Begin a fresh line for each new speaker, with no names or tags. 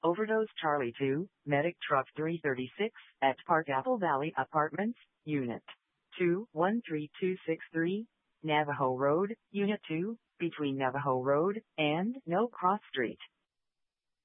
Overdose Charlie 2, Medic Truck 336, at Park Apple Valley Apartments, Unit 2, 13263, Navajo Road, Unit 2, between Navajo Road and No Cross Street.